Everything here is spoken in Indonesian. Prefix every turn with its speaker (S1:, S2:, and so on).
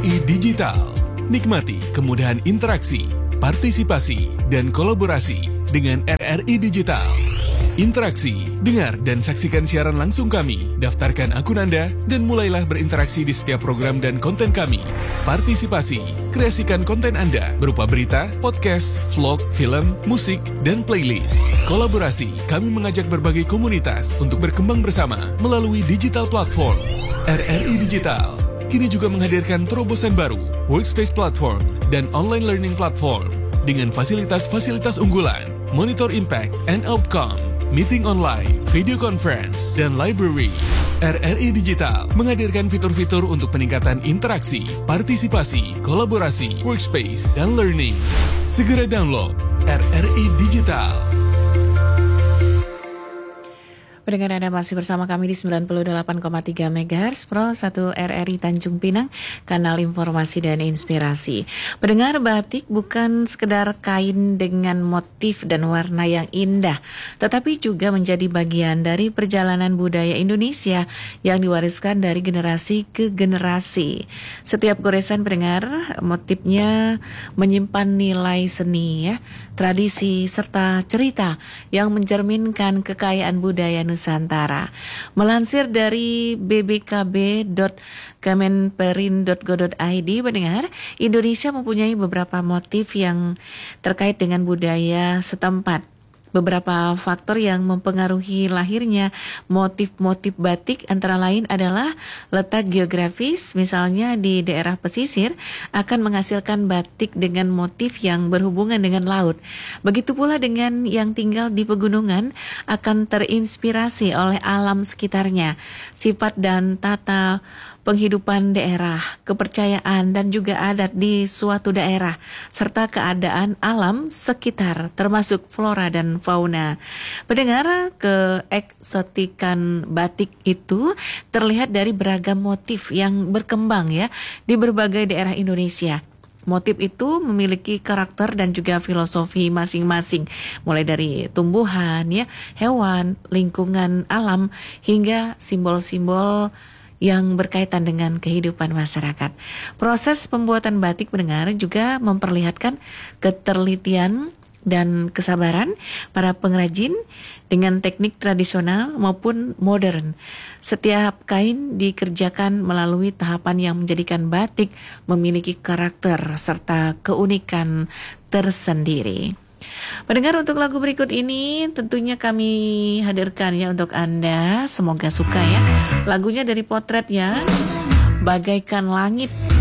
S1: RRI Digital. Nikmati kemudahan interaksi, partisipasi, dan kolaborasi dengan RRI Digital. Interaksi, dengar dan saksikan siaran langsung kami, daftarkan akun Anda, dan mulailah berinteraksi di setiap program dan konten kami. Partisipasi, kreasikan konten Anda berupa berita, podcast, vlog, film, musik, dan playlist. Kolaborasi, kami mengajak berbagai komunitas untuk berkembang bersama melalui digital platform. RRI Digital kini juga menghadirkan terobosan baru, workspace platform, dan online learning platform dengan fasilitas-fasilitas unggulan, monitor impact and outcome, meeting online, video conference, dan library. RRI Digital menghadirkan fitur-fitur untuk peningkatan interaksi, partisipasi, kolaborasi, workspace, dan learning. Segera download RRI Digital.
S2: Pendengar Anda masih bersama kami di 98,3 MHz Pro 1 RRI Tanjung Pinang, kanal informasi dan inspirasi. Pendengar, batik bukan sekedar kain dengan motif dan warna yang indah, tetapi juga menjadi bagian dari perjalanan budaya Indonesia yang diwariskan dari generasi ke generasi. Setiap goresan, pendengar, motifnya menyimpan nilai seni, tradisi, serta cerita yang mencerminkan kekayaan budaya Nusantara. Melansir dari bbkb.kemenperin.go.id, pendengar, Indonesia mempunyai beberapa motif yang terkait dengan budaya setempat. Beberapa faktor yang mempengaruhi lahirnya motif-motif batik antara lain adalah letak geografis, misalnya di daerah pesisir akan menghasilkan batik dengan motif yang berhubungan dengan laut. Begitu pula dengan yang tinggal di pegunungan akan terinspirasi oleh alam sekitarnya, sifat dan tata penghidupan daerah, kepercayaan dan juga adat di suatu daerah, serta keadaan alam sekitar, termasuk flora dan fauna. Pendengar, keeksotikan batik itu terlihat dari beragam motif yang berkembang di berbagai daerah Indonesia. Motif itu memiliki karakter dan juga filosofi masing-masing, mulai dari tumbuhan, hewan, lingkungan alam, hingga simbol-simbol yang berkaitan dengan kehidupan masyarakat. Proses pembuatan batik, pendengar, juga memperlihatkan ketelitian dan kesabaran para pengrajin dengan teknik tradisional maupun modern. Setiap kain dikerjakan melalui tahapan yang menjadikan batik memiliki karakter serta keunikan tersendiri. Pendengar, untuk lagu berikut ini tentunya kami hadirkan untuk Anda. Semoga suka Lagunya dari Potret Bagaikan Langit.